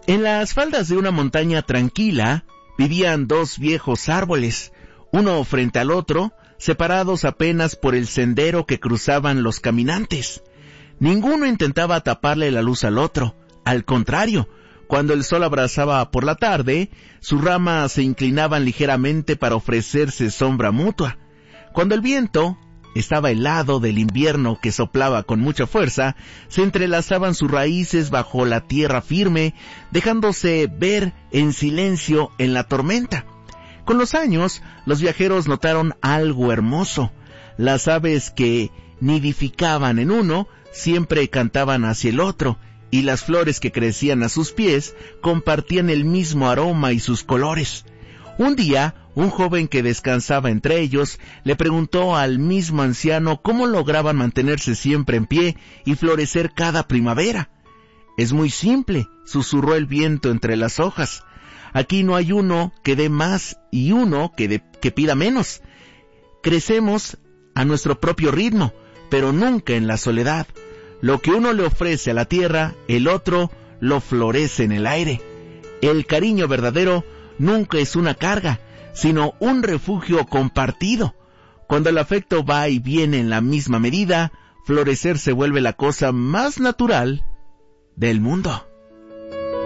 En las faldas de una montaña tranquila vivían dos viejos árboles, uno frente al otro, separados apenas por el sendero que cruzaban los caminantes. Ninguno intentaba taparle la luz al otro. Al contrario, cuando el sol abrasaba por la tarde, sus ramas se inclinaban ligeramente para ofrecerse sombra mutua. Cuando el viento estaba helado del invierno que soplaba con mucha fuerza, se entrelazaban sus raíces bajo la tierra firme, dejándose ver en silencio en la tormenta. Con los años, los viajeros notaron algo hermoso. Las aves que nidificaban en uno siempre cantaban hacia el otro, y las flores que crecían a sus pies compartían el mismo aroma y sus colores. Un día, un joven que descansaba entre ellos le preguntó al mismo anciano cómo lograban mantenerse siempre en pie y florecer cada primavera. «Es muy simple», susurró el viento entre las hojas. «Aquí no hay uno que dé más y uno que pida menos. Crecemos a nuestro propio ritmo, pero nunca en la soledad. Lo que uno le ofrece a la tierra, el otro lo florece en el aire. El cariño verdadero nunca es una carga, sino un refugio compartido. Cuando el afecto va y viene en la misma medida, florecer se vuelve la cosa más natural del mundo».